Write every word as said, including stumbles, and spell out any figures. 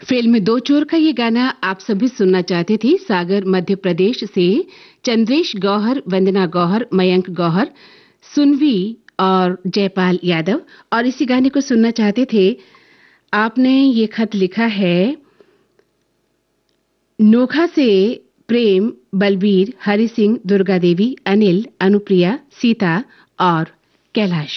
Film दो चोर का ये गाना आप सभी सुनना चाहते थे। सागर मध्य प्रदेश से चंद्रेश गौहर, वंदना गौहर, मयंक गौहर, सुनवी और जयपाल यादव, और इसी गाने को सुनना चाहते थे। आपने ये खत लिखा है नोखा से प्रेम, बलबीर, हरि सिंह, दुर्गा देवी, अनिल, अनुप्रिया, सीता और कैलाश।